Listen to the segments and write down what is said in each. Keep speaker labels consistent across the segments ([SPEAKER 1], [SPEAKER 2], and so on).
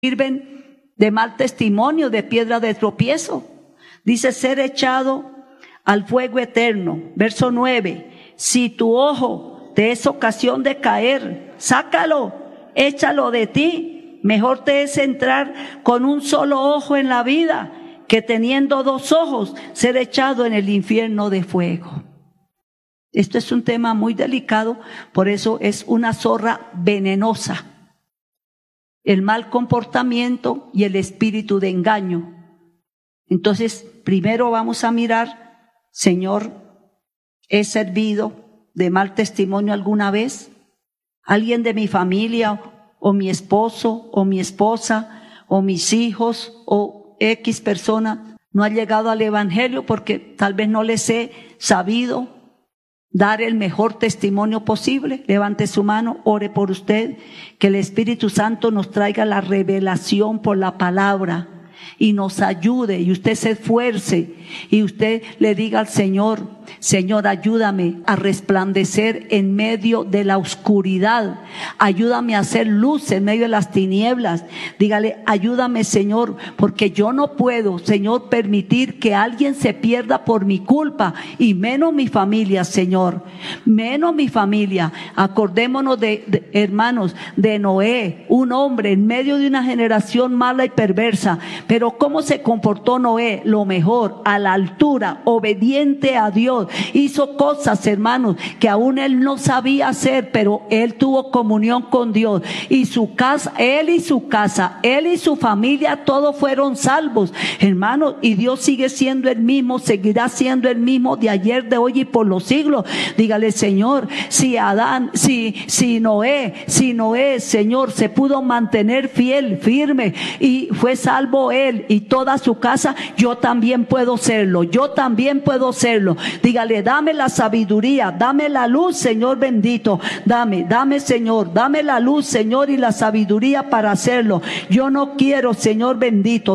[SPEAKER 1] sirven de mal testimonio, de piedra de tropiezo. Dice ser echado al fuego eterno. Verso 9. Si tu ojo te es ocasión de caer, sácalo, échalo de ti. Mejor te es entrar con un solo ojo en la vida que teniendo dos ojos ser echado en el infierno de fuego. Esto es un tema muy delicado, por eso es una zorra venenosa. El mal comportamiento y el espíritu de engaño. Entonces, primero vamos a mirar, Señor, ¿he servido de mal testimonio alguna vez? ¿Alguien de mi familia, o mi esposo, o mi esposa, o mis hijos, o X persona no ha llegado al evangelio porque tal vez no les he sabido dar el mejor testimonio posible? Levante su mano, ore por usted, que el Espíritu Santo nos traiga la revelación por la palabra y nos ayude, y usted se esfuerce y usted le diga al Señor: Señor, ayúdame a resplandecer en medio de la oscuridad, ayúdame a hacer luz en medio de las tinieblas. Dígale: ayúdame, Señor, porque yo no puedo, Señor, permitir que alguien se pierda por mi culpa, y menos mi familia, Señor, menos mi familia. Acordémonos hermanos, de Noé, un hombre en medio de una generación mala y perversa. Pero ¿cómo se comportó Noé? Lo mejor, a la altura, obediente a Dios. Hizo cosas, hermanos, que aún él no sabía hacer, pero él tuvo comunión con Dios. Y su casa, él y su familia, todos fueron salvos, hermanos. Y Dios sigue siendo el mismo, seguirá siendo el mismo de ayer, de hoy y por los siglos. Dígale: Señor, si Noé, Señor, se pudo mantener fiel, firme, y fue salvo él y toda su casa, yo también puedo serlo, Dígale: dame la sabiduría, dame la luz, Señor bendito, dame, Señor, dame la luz, Señor, y la sabiduría para hacerlo. Yo no quiero, Señor bendito,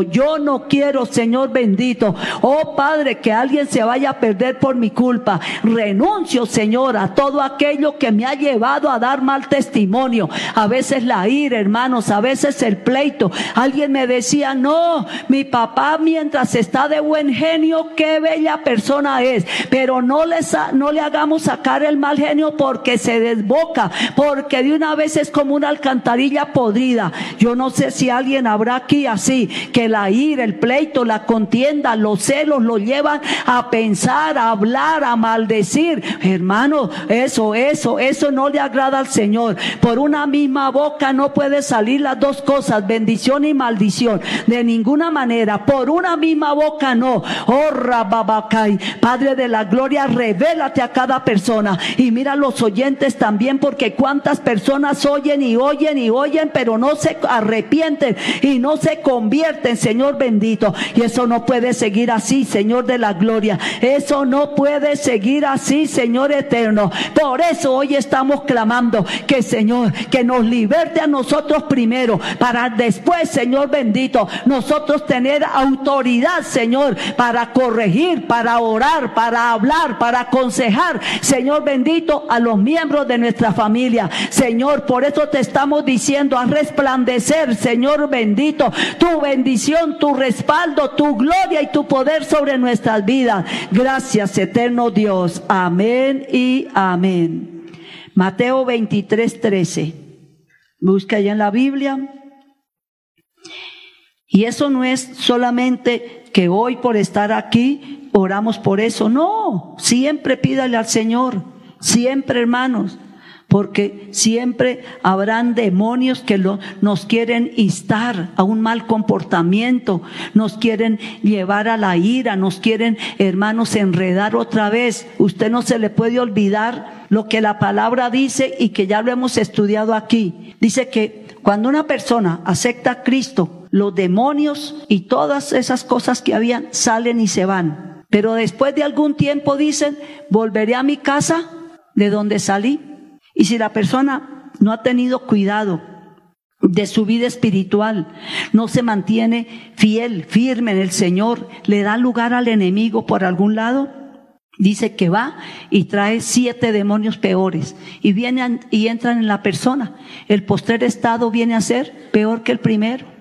[SPEAKER 1] oh Padre, que alguien se vaya a perder por mi culpa. Renuncio, Señor, a todo aquello que me ha llevado a dar mal testimonio. A veces la ira, hermanos, a veces el pleito. Alguien me decía: no, mi papá, mientras está de buen genio, qué bella persona es, pero no le hagamos sacar el mal genio, porque se desboca, porque de una vez es como una alcantarilla podrida. Yo no sé si alguien habrá aquí así, que la ira, el pleito, la contienda, los celos lo llevan a pensar, a hablar, a maldecir. Hermano, eso no le agrada al Señor. Por una misma boca no puede salir las dos cosas, bendición y maldición, de ninguna manera. Por una misma boca no. Oh Rababacay, Padre de la gloria, revélate a cada persona, y mira los oyentes también, porque cuántas personas oyen, pero no se arrepienten y no se convierten, Señor bendito. Y eso no puede seguir así, Señor de la gloria. Eso no puede seguir así, Señor eterno. Por eso hoy estamos clamando que, Señor, que nos liberte a nosotros primero, para después, Señor bendito, nosotros tener autoridad, Señor, para corregir, para orar, para hablar, para aconsejar, Señor bendito, a los miembros de nuestra familia. Señor, por eso te estamos diciendo: a resplandecer, Señor bendito, tu bendición, tu respaldo, tu gloria y tu poder sobre nuestras vidas. Gracias, eterno Dios. Amén y amén. Mateo 23:13. Busca allá en la Biblia. Y eso no es solamente que hoy, por estar aquí, oramos por eso. No, siempre pídale al Señor, siempre, hermanos, porque siempre habrán demonios que nos quieren instar a un mal comportamiento, nos quieren llevar a la ira, nos quieren, hermanos, enredar otra vez. Usted no se le puede olvidar lo que la palabra dice, y que ya lo hemos estudiado aquí. Dice que cuando una persona acepta a Cristo, los demonios y todas esas cosas que habían salen y se van. Pero después de algún tiempo dicen: volveré a mi casa de donde salí. Y si la persona no ha tenido cuidado de su vida espiritual, no se mantiene fiel, firme en el Señor, le da lugar al enemigo por algún lado, dice que va y trae 7 demonios peores y vienen y entran en la persona. El postrer estado viene a ser peor que el primero.